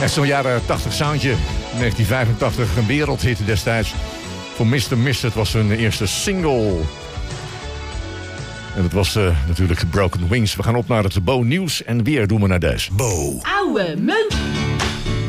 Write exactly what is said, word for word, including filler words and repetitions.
Echt zo'n jaren tachtig soundje. In negentien vijfentachtig een wereldhit destijds. Voor mister Mister, het was hun eerste single. En dat was uh, natuurlijk Broken Wings. We gaan op naar het Bo Nieuws en weer doen we naar deze. Bo. Oude munt.